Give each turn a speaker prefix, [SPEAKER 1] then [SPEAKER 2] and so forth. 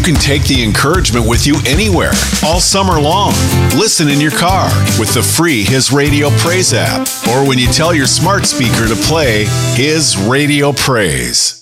[SPEAKER 1] can take the encouragement with you anywhere, all summer long. Listen in your car with the free His Radio Praise app, or when you tell your smart speaker to play His Radio Praise.